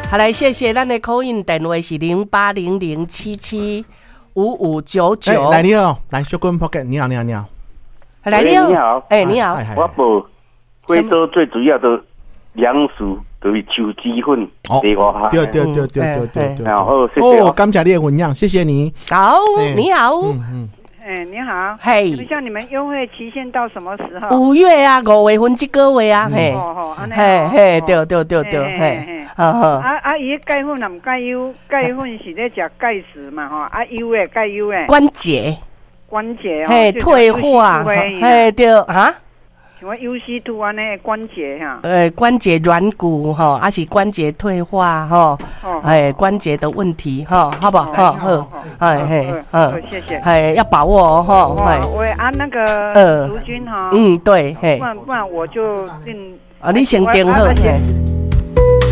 好来，谢谢，咱的 call in 电话是0800775599。 来你好，来小滚 Pocket， 你好。 来你好，你好， 我报贵州最主要的粮食就是手机粉，对哇， 对， 好，谢谢哦，感谢你的分享，谢谢你。 好，你好， 你好， 嘿， 像你们优惠期限到什么时候 ？5月啊，5月份这个月啊，嘿，嘿，对，嘿， 伊钙粉也唔钙优，钙粉是咧食钙质嘛，吼，优诶，钙优诶， 关节， 嘿， 退化，嘿，对啊。 像我 UC2 安尼关节哈， 关节软骨哈，还是关节退化哈，关节的问题哈，好不好？好， 谢谢， 要把握哦哈， 我按那个竹菌哈， 对， 不然我就你先订好。